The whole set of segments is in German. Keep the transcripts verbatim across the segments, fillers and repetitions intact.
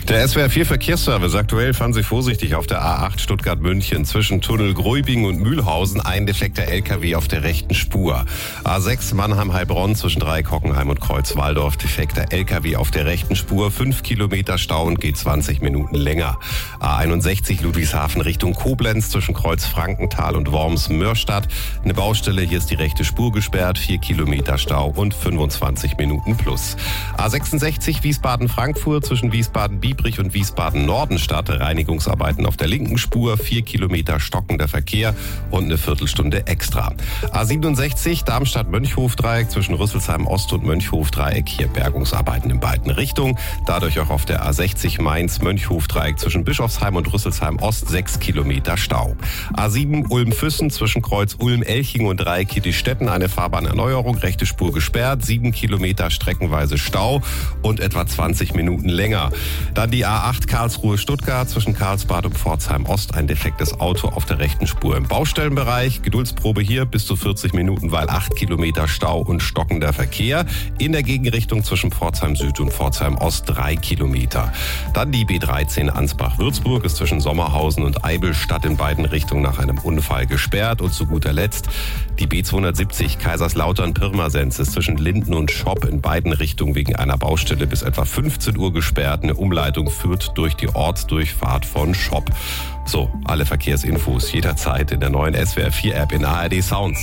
Der S W R vier Verkehrsservice. Aktuell fahren Sie vorsichtig auf der A acht Stuttgart-München zwischen Tunnel Gruibing und Mühlhausen. Ein defekter L K W auf der rechten Spur. A sechs Mannheim-Heilbronn zwischen Dreieck-Hockenheim und Kreuz-Walldorf. Defekter L K W auf der rechten Spur. Fünf Kilometer Stau und geht zwanzig Minuten länger. A einundsechzig Ludwigshafen Richtung Koblenz zwischen Kreuz-Frankenthal und Worms-Mörstadt. Eine Baustelle, hier ist die rechte Spur gesperrt. Vier Kilometer Stau und fünfundzwanzig Minuten plus. A sechsundsechzig Wiesbaden-Frankfurt zwischen Wiesbaden-Biebrich und Wiesbaden-Nordenstadt. Reinigungsarbeiten auf der linken Spur, vier Kilometer stockender Verkehr und eine Viertelstunde extra. A siebenundsechzig Darmstadt-Mönchhof-Dreieck zwischen Rüsselsheim-Ost und Mönchhof-Dreieck. Hier Bergungsarbeiten in beiden Richtungen. Dadurch auch auf der A sechzig Mainz-Mönchhof-Dreieck zwischen Bischofsheim und Rüsselsheim-Ost sechs Kilometer Stau. A sieben Ulm-Füssen zwischen Kreuz Ulm-Elching und Dreieck-Kittistetten. Eine Fahrbahnerneuerung, rechte Spur gesperrt, sieben Kilometer streckenweise Stau und etwa zwanzig Minuten länger. Dann die A acht Karlsruhe-Stuttgart zwischen Karlsbad und Pforzheim-Ost. Ein defektes Auto auf der rechten Spur im Baustellenbereich. Geduldsprobe hier bis zu vierzig Minuten, weil acht Kilometer Stau und stockender Verkehr. In der Gegenrichtung zwischen Pforzheim-Süd und Pforzheim-Ost drei Kilometer. Dann die B dreizehn Ansbach-Würzburg ist zwischen Sommerhausen und Eibelstadt in beiden Richtungen nach einem Unfall gesperrt. Und zu guter Letzt die B zweihundertsiebzig Kaiserslautern-Pirmasens ist zwischen Linden und Schopp in beiden Richtungen wegen einer Baustelle bis etwa fünfzehn Uhr gesperrt. Eine Umleitung führt durch die Ortsdurchfahrt von Schopp. So, alle Verkehrsinfos jederzeit in der neuen S W R vier App in A R D Sounds.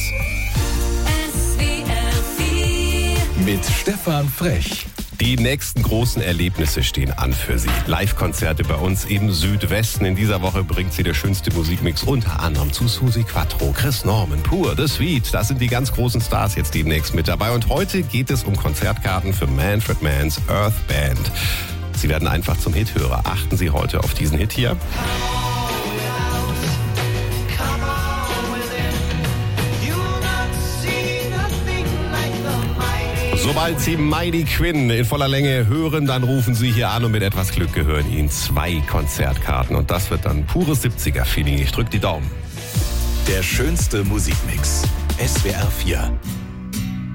S W R vier Mit Stefan Frech. Die nächsten großen Erlebnisse stehen an für Sie. Live-Konzerte bei uns im Südwesten. In dieser Woche bringt sie der schönste Musikmix unter anderem zu Susi Quattro, Chris Norman, Pur, The Sweet. Das sind die ganz großen Stars jetzt demnächst mit dabei. Und heute geht es um Konzertkarten für Manfred Mann's Earth Band. Sie werden einfach zum Hithörer. Achten Sie heute auf diesen Hit hier. Sobald Sie Mighty Quinn in voller Länge hören, dann rufen Sie hier an und mit etwas Glück gehören Ihnen zwei Konzertkarten. Und das wird dann pures siebziger-Feeling. Ich drück die Daumen. Der schönste Musikmix. S W R vier.